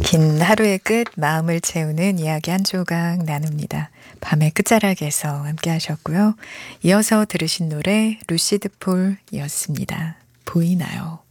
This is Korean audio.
긴 하루의 끝, 마음을 채우는 이야기 한 조각 나눕니다. 밤의 끝자락에서 함께 하셨고요. 이어서 들으신 노래 루시드 폴이었습니다. 보이나요?